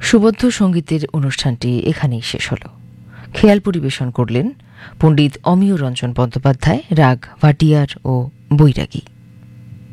সুবদ্ধ সঙ্গীতের অনুষ্ঠানটি এখানেই শেষ হল। খেয়াল পরিবেশন করলেন পণ্ডিত অমিয় রঞ্জন বন্দ্যোপাধ্যায়, রাগ ভাটিয়ার ও বৈরাগী।